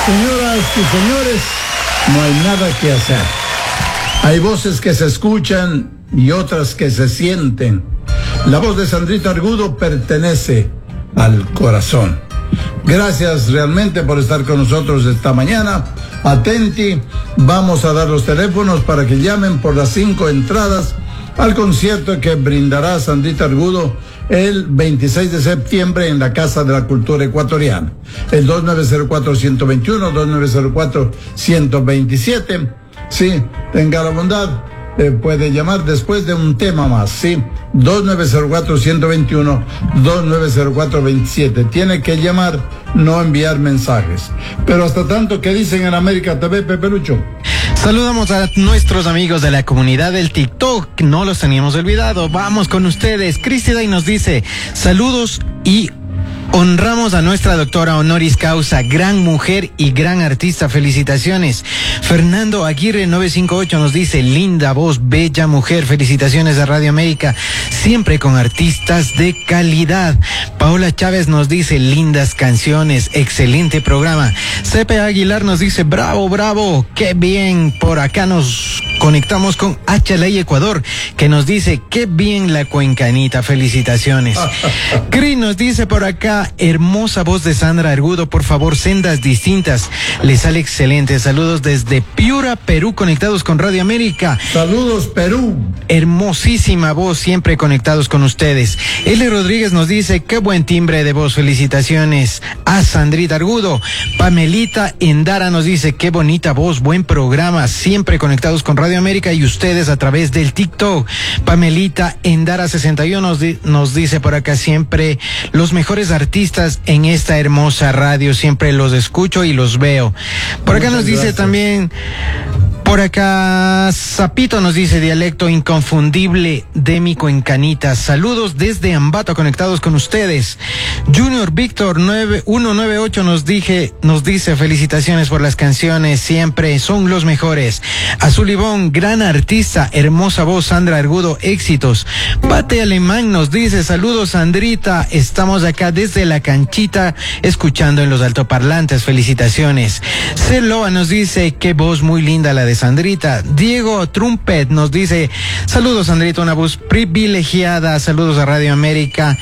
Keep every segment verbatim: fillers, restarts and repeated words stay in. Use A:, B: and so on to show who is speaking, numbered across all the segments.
A: Señoras y señores, no hay nada que hacer. Hay voces que se escuchan y otras que se sienten. La voz de Sandrita Argudo pertenece al corazón. Gracias realmente por estar con nosotros esta mañana. Atenti, vamos a dar los teléfonos para que llamen por las cinco entradas al concierto que brindará Sandrita Argudo el veintiséis de septiembre en la Casa de la Cultura Ecuatoriana. El dos nueve cero cuatro, uno dos uno, dos nueve cero cuatro, uno dos siete. Sí, tenga la bondad, eh, puede llamar después de un tema más, sí. dos nueve cero cuatro, uno dos uno, dos nueve cero cuatro, dos siete. Tiene que llamar, no enviar mensajes. Pero hasta tanto, ¿qué dicen en América T V, Pepe Lucho?
B: Saludamos a nuestros amigos de la comunidad del TikTok, no los teníamos olvidado. Vamos con ustedes. Cristiday nos dice, saludos y honramos a nuestra doctora honoris causa, gran mujer y gran artista, felicitaciones. Fernando Aguirre novecientos cincuenta y ocho nos dice, linda voz, bella mujer, felicitaciones a Radio América, siempre con artistas de calidad. Paola Chávez nos dice, lindas canciones, excelente programa. Cepe Aguilar nos dice, bravo, bravo, qué bien. Por acá nos conectamos con Achalay Ecuador, que nos dice, qué bien la cuencanita, felicitaciones. Cris nos dice por acá, hermosa voz de Sandra Argudo, por favor, sendas distintas, le sale excelente. Saludos desde Piura, Perú, conectados con Radio América.
A: Saludos, Perú.
B: Hermosísima voz, siempre conectados con ustedes. L. Rodríguez nos dice, qué buen timbre de voz, felicitaciones a Sandrita Argudo. Pamelita Endara nos dice, qué bonita voz, buen programa, siempre conectados con Radio América y ustedes a través del TikTok. Pamelita Endara sesenta y uno nos, di nos dice por acá, siempre los mejores artistas en esta hermosa radio, siempre los escucho y los veo. Por acá nos dice también, por acá Zapito nos dice, dialecto inconfundible de mi cuencanita, saludos desde Ambato, conectados con ustedes. Junior Víctor nueve uno nueve ocho nos dije, nos dice, felicitaciones por las canciones, siempre son los mejores. Azul Ivón, gran artista, hermosa voz, Sandra Argudo, éxitos. Pate Alemán nos dice, saludos Sandrita, estamos acá desde la canchita escuchando en los altoparlantes, felicitaciones. Celoa nos dice, qué voz muy linda la de Sandrita. Diego Trumpet nos dice, saludos Sandrita, una voz privilegiada, saludos a Radio América.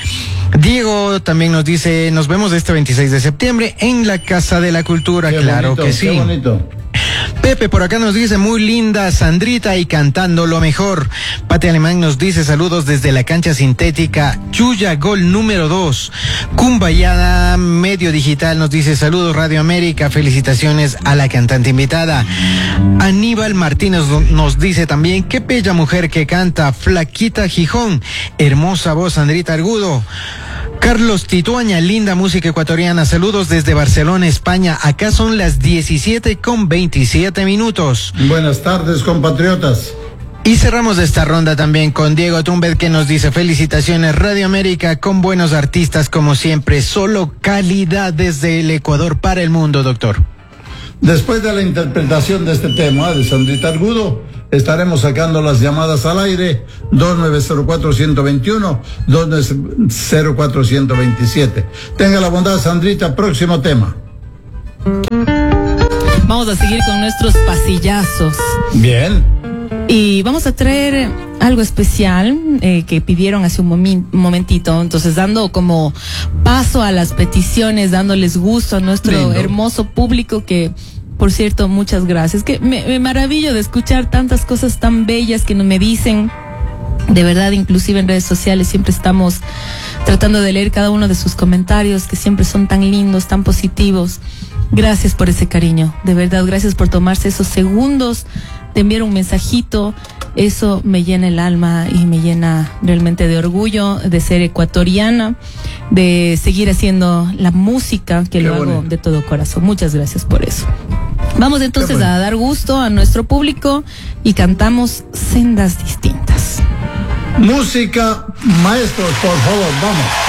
B: Diego también nos dice, nos vemos este veintiséis de septiembre en la Casa de la Cultura. Qué claro bonito, que sí.
A: Qué bonito.
B: Pepe por acá nos dice, muy linda Sandrita y cantando lo mejor. Pate Alemán nos dice, saludos desde la cancha sintética Chuya Gol número dos. Cumbayada Medio Digital nos dice, saludos Radio América, felicitaciones a la cantante invitada. Aníbal Martínez nos dice también, qué bella mujer que canta, Flaquita Gijón, hermosa voz Sandrita Argudo. Carlos Tituaña, linda música ecuatoriana, saludos desde Barcelona, España. Acá son las diecisiete con veintisiete minutos.
A: Buenas tardes, compatriotas.
B: Y cerramos esta ronda también con Diego Tumbet, que nos dice, felicitaciones Radio América, con buenos artistas como siempre, solo calidad desde el Ecuador para el mundo, doctor.
A: Después de la interpretación de este tema de Sandrita Argudo, estaremos sacando las llamadas al aire dos nueve cero cuatro, uno dos uno, dos nueve cero cuatro, uno dos siete. Tenga la bondad, Sandrita, próximo tema.
C: Vamos a seguir con nuestros pasillazos.
A: Bien.
C: Y vamos a traer algo especial eh, que pidieron hace un, momi- un momentito. Entonces, dando como paso a las peticiones, dándoles gusto a nuestro Lindo. hermoso público que... Por cierto, muchas gracias. Que me, me maravillo de escuchar tantas cosas tan bellas que me dicen. De verdad, inclusive en redes sociales siempre estamos tratando de leer cada uno de sus comentarios, que siempre son tan lindos, tan positivos. Gracias por ese cariño. De verdad, gracias por tomarse esos segundos de enviar un mensajito. Eso me llena el alma y me llena realmente de orgullo de ser ecuatoriana, de seguir haciendo la música que Qué lo bonito. hago de todo corazón. Muchas gracias por eso. Vamos entonces a dar gusto a nuestro público y cantamos Sendas Distintas.
A: Música, maestros, por favor, vamos.